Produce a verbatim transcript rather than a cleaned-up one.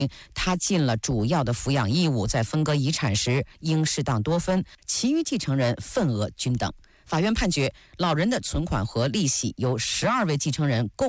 他尽了主要的抚养义务，在分割遗产时应适当多分，其余继承人份额均等。法院判决，老人的存款和利息由十二位继承人共